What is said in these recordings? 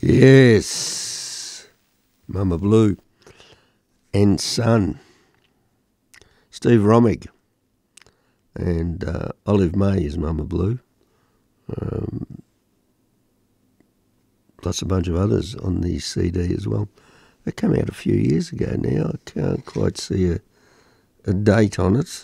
Yes, Mama Blue and Son, Steve Rommig and Olive May is Mama Blue, plus a bunch of others on the CD as well. They came out a few years ago now. I can't quite see a date on it,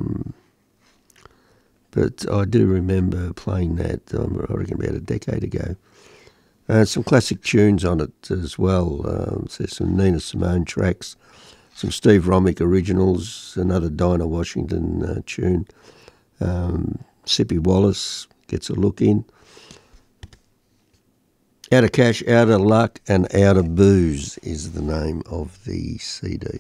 but I do remember playing that, I reckon, about a decade ago. Some classic tunes on it as well. There's some Nina Simone tracks, some Steve Rommig originals, another Dinah Washington tune. Sippy Wallace gets a look in. Out of Cash, Out of Luck and Out of Booze is the name of the CD.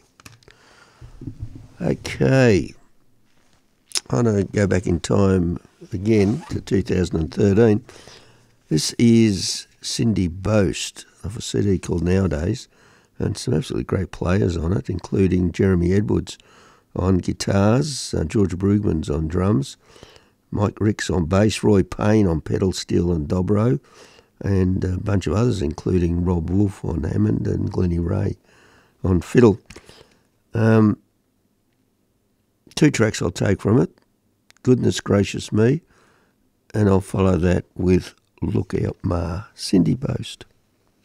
Okay. I'm going to go back in time again to 2013. This is Cindy Boast of a CD called Nowadays, and some absolutely great players on it, including Jeremy Edwards on guitars, George Brugman's on drums, Mike Ricks on bass, Roy Payne on pedal steel and dobro, and a bunch of others, including Rob Wolf on Hammond and Glennie Ray on fiddle. 2 tracks I'll take from it, Goodness Gracious Me, and I'll follow that with Look Out Ma, Cindy Boast.